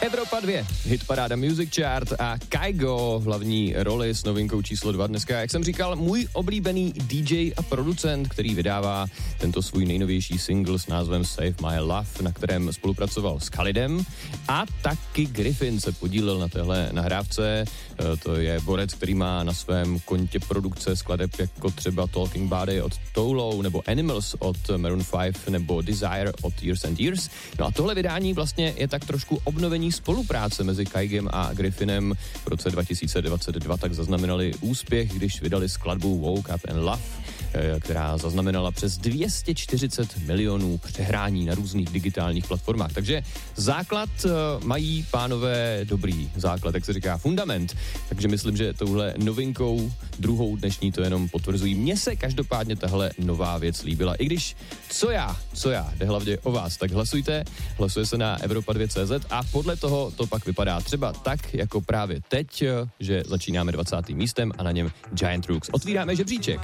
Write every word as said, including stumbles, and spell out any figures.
Evropa dva, hitparáda Music Chart a Kygo v hlavní roli s novinkou číslo dva dneska. Jak jsem říkal, můj oblíbený D J a producent, který vydává tento svůj nejnovější single s názvem Save My Love, na kterém spolupracoval s Khalidem, a taky Gryffin se podílel na téhle nahrávce. To je borec, který má na svém kontě produkce skladeb jako třeba Talking Body od Toulow nebo Animals od Maroon pět nebo Desire od Years and Years. No a tohle vydání vlastně je tak trošku obnovení spolupráce mezi Kygem a Gryffinem. V roce dva tisíce dvacet dva tak zaznamenali úspěch, když vydali skladbu Woke Up and Love, která zaznamenala přes dvě stě čtyřicet milionů přehrání na různých digitálních platformách. Takže základ mají pánové dobrý základ, jak se říká, fundament. Takže myslím, že touhle novinkou druhou dnešní to jenom potvrzují. Mně se každopádně tahle nová věc líbila. I když co já, co já, jde hlavně o vás, tak hlasujte. Hlasuje se na Evropa dva tečka cé zet a podle toho to pak vypadá třeba tak, jako právě teď, že začínáme dvacátým místem a na něm Giant Rooks. Otvíráme žebříček.